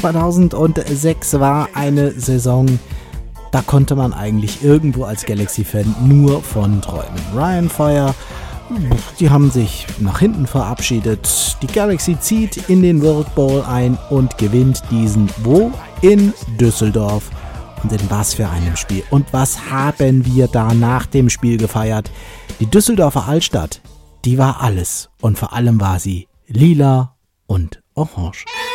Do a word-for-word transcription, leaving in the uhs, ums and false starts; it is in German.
zweitausendsechs war eine Saison, da konnte man eigentlich irgendwo als Galaxy-Fan nur von träumen. Ryan Fire, die haben sich nach hinten verabschiedet. Die Galaxy zieht in den World Bowl ein und gewinnt diesen wo? In Düsseldorf. Und in was für einem Spiel. Und was haben wir da nach dem Spiel gefeiert? Die Düsseldorfer Altstadt, die war alles. Und vor allem war sie lila und orange.